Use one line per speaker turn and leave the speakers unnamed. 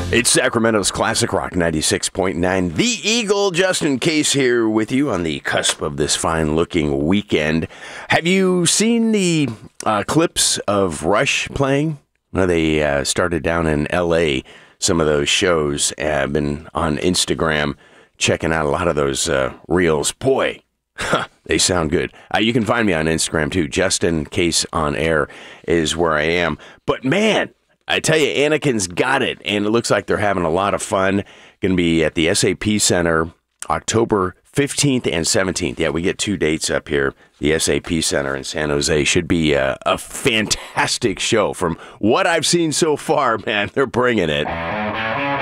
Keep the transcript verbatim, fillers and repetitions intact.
It's Sacramento's Classic Rock ninety-six point nine. The Eagle, Justin Case here with you on the cusp of this fine-looking weekend. Have you seen the uh, clips of Rush playing? Well, they uh, started down in L A, some of those shows. I've been on Instagram checking out a lot of those uh, reels. Boy, huh, they sound good. Uh, you can find me on Instagram, too. Justin Case on Air is where I am. But, man, I tell you, Anakin's got it, and it looks like they're having a lot of fun. Going to be at the S A P Center October fifteenth and seventeenth. Yeah, we get two dates up here. The S A P Center in San Jose should be a, a fantastic show. From what I've seen so far, man, they're bringing it.